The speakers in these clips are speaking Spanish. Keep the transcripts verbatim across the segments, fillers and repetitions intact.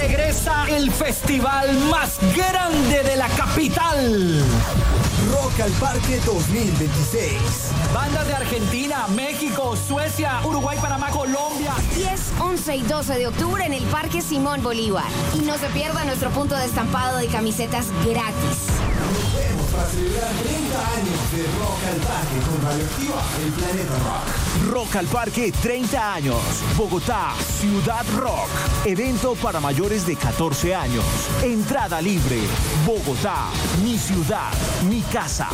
regresa el festival más grande de la capital. Rock al Parque dos mil veintiséis. Bandas de Argentina, México, Suecia, Uruguay, Panamá, Colombia. diez, once y doce de octubre en el Parque Simón Bolívar. Y no se pierda nuestro punto de estampado de camisetas gratis. Nos vemos para celebrar treinta años de Rock al Parque con Radioactiva, el Planeta Rock. Rock al Parque treinta años. Bogotá, Ciudad Rock. Evento para mayores de catorce años. Entrada libre. Bogotá, mi ciudad, mi casa.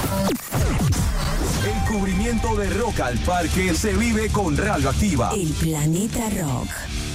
El cubrimiento de Rock al Parque se vive con Radioactiva. El Planeta Rock.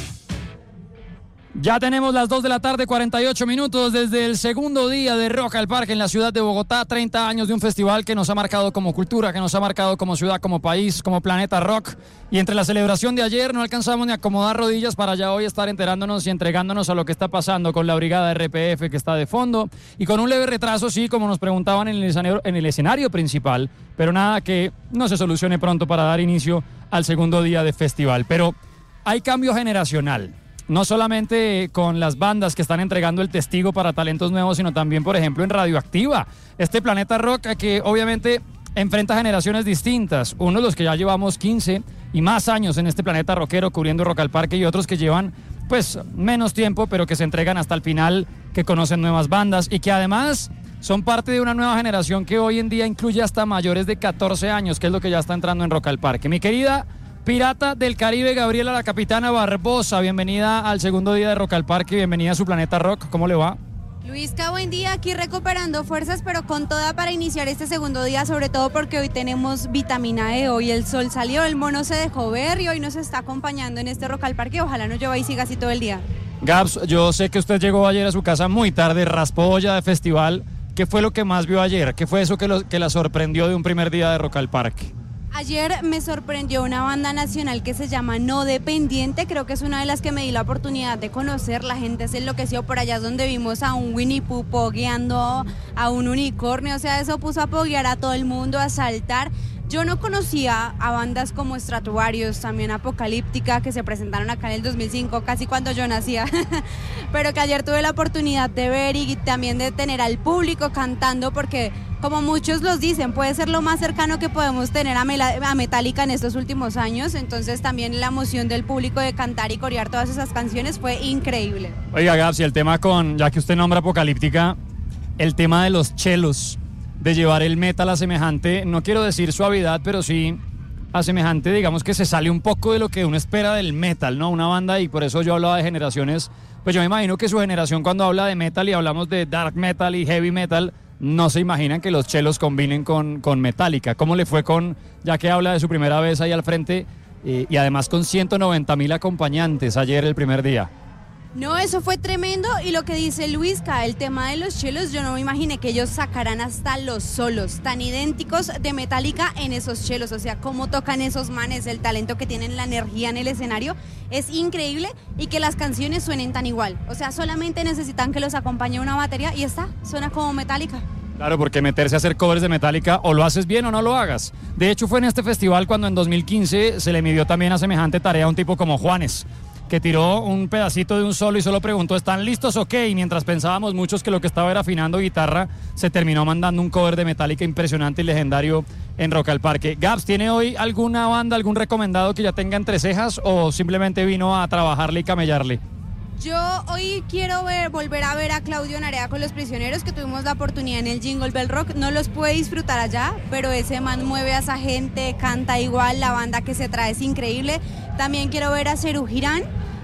Ya tenemos las dos de la tarde, cuarenta y ocho minutos desde el segundo día de Rock al Parque en la ciudad de Bogotá. treinta años de un festival que nos ha marcado como cultura, que nos ha marcado como ciudad, como país, como Planeta Rock. Y entre la celebración de ayer no alcanzamos ni a acomodar rodillas para ya hoy estar enterándonos y entregándonos a lo que está pasando con la brigada R P F que está de fondo. Y con un leve retraso, sí, como nos preguntaban en el escenario, en el escenario principal. Pero nada que no se solucione pronto para dar inicio al segundo día de festival. Pero hay cambio generacional. No solamente con las bandas que están entregando el testigo para talentos nuevos, sino también, por ejemplo, en Radioactiva. Este Planeta Rock que obviamente enfrenta generaciones distintas. Unos los que ya llevamos quince y más años en este planeta rockero cubriendo Rock al Parque y otros que llevan pues menos tiempo, pero que se entregan hasta el final, que conocen nuevas bandas y que además son parte de una nueva generación que hoy en día incluye hasta mayores de catorce años, que es lo que ya está entrando en Rock al Parque. Mi querida Pirata del Caribe, Gabriela, la capitana Barbosa, bienvenida al segundo día de Rock al Parque, bienvenida a su Planeta Rock, ¿cómo le va? Luisca, buen día, aquí recuperando fuerzas, pero con toda para iniciar este segundo día, sobre todo porque hoy tenemos vitamina E, hoy el sol salió, el mono se dejó ver y hoy nos está acompañando en este Rock al Parque, ojalá nos lleve y siga así todo el día. Gabs, yo sé que usted llegó ayer a su casa muy tarde, raspó olla de festival, ¿qué fue lo que más vio ayer? ¿Qué fue eso que, lo, que la sorprendió de un primer día de Rock al Parque? Ayer me sorprendió una banda nacional que se llama No Dependiente, creo que es una de las que me di la oportunidad de conocer, la gente se enloqueció, por allá es donde vimos a un Winnie Pooh pogueando a un unicornio, o sea, eso puso a poguear a todo el mundo, a saltar. Yo no conocía a bandas como Stratovarius, también Apocalíptica, que se presentaron acá en el dos mil cinco, casi cuando yo nacía, pero que ayer tuve la oportunidad de ver y también de tener al público cantando, porque como muchos los dicen, puede ser lo más cercano que podemos tener a, Mela- a Metallica en estos últimos años, entonces también la emoción del público de cantar y corear todas esas canciones fue increíble. Oiga, Gabs, y el tema con, ya que usted nombra Apocalíptica, el tema de los chelos, de llevar el metal a semejante, no quiero decir suavidad, pero sí a semejante, digamos que se sale un poco de lo que uno espera del metal, ¿no? Una banda, y por eso yo hablaba de generaciones, pues yo me imagino que su generación cuando habla de metal y hablamos de dark metal y heavy metal, no se imaginan que los chelos combinen con, con Metallica. ¿Cómo le fue con, ya que habla de su primera vez ahí al frente, eh, y además con ciento noventa mil acompañantes ayer el primer día? No, eso fue tremendo, y lo que dice Luisca, el tema de los chelos, yo no me imaginé que ellos sacaran hasta los solos tan idénticos de Metallica en esos chelos, o sea, cómo tocan esos manes, el talento que tienen, la energía en el escenario, es increíble, y que las canciones suenen tan igual, o sea, solamente necesitan que los acompañe una batería y está, suena como Metallica. Claro, porque meterse a hacer covers de Metallica o lo haces bien o no lo hagas. De hecho, fue en este festival cuando en dos mil quince se le midió también a semejante tarea a un tipo como Juanes, que tiró un pedacito de un solo y solo preguntó, ¿están listos o qué? Y mientras pensábamos muchos que lo que estaba era afinando guitarra, se terminó mandando un cover de Metallica impresionante y legendario en Rock al Parque. Gabs, ¿tiene hoy alguna banda, algún recomendado que ya tenga entre cejas o simplemente vino a trabajarle y camellarle? Yo hoy quiero ver, volver a ver a Claudio Narea con Los Prisioneros, que tuvimos la oportunidad en el Jingle Bell Rock. No los pude disfrutar allá, pero ese man mueve a esa gente, canta igual, la banda que se trae es increíble. También quiero ver a Serú Girán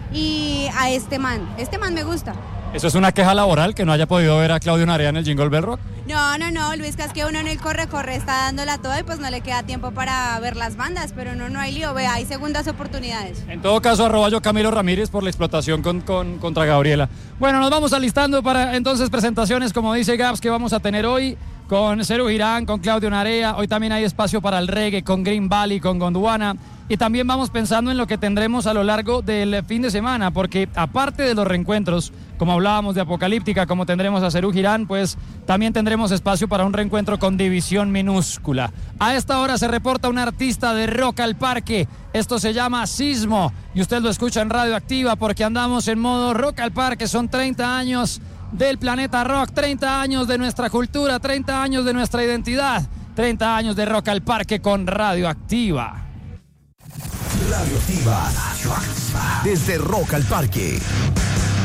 y a este man. Este man me gusta. ¿Eso es una queja laboral, que no haya podido ver a Claudio Narea en el Jingle Bell Rock? No, no, no, Luis, que es que uno en el corre-corre está dándola toda y pues no le queda tiempo para ver las bandas, pero no, no hay lío, vea, hay segundas oportunidades. En todo caso, arroba yo Camilo Ramírez por la explotación con, con, contra Gabriela. Bueno, nos vamos alistando para entonces presentaciones, como dice Gabs, que vamos a tener hoy con Serú Girán, con Claudio Narea. Hoy también hay espacio para el reggae con Green Valley, con Gondwana. y también vamos pensando en lo que tendremos a lo largo del fin de semana, porque aparte de los reencuentros, como hablábamos de Apocalíptica, como tendremos a Serú Girán, pues también tendremos espacio para un reencuentro con División Minúscula. A esta hora se reporta un artista de Rock al Parque. Esto se llama Sismo y usted lo escucha en Radio Activa porque andamos en modo Rock al Parque. Son treinta años del planeta rock, treinta años de nuestra cultura, treinta años de nuestra identidad, treinta años de Rock al Parque con Radio Activa. Radio Activa. Radio Activa. Desde Rock al Parque.